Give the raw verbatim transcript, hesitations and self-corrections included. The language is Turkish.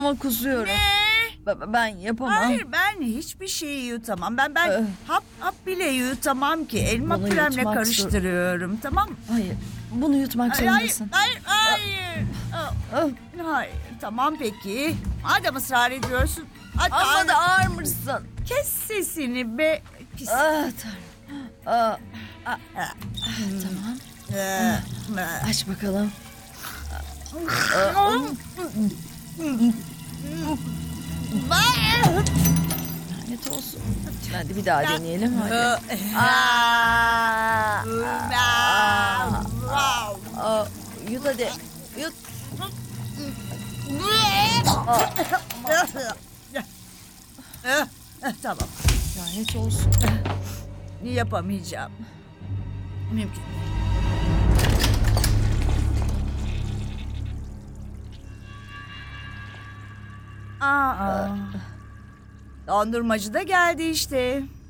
Ama kusuyorum. Ne? Ben, ben yapamam. Hayır, ben hiçbir şeyi yutamam. Ben ben Ee. hap hap bile yutamam ki. Elma Bunu kremle yutmak karıştırıyorum, tamam mı? Hayır. Bunu yutmak Hayır, hayır, zorundasın. hayır, hayır. Aa, Ah, Hayır, tamam peki. Madem ısrar ediyorsun. Hadi Amma da hadi. ağırmışsın. Kes sesini be. Pis. Ah tanrım. Ah, ah, Ah, tamam. ee, ee. Aç bakalım. Lanet olsun. Hadi bir daha deneyelim. Hadi. Aa, aa, aa, yut hadi. Yut. Tamam. Lanet olsun. Yapamayacağım. Mümkün değil. Aa, dondurmacı da geldi işte.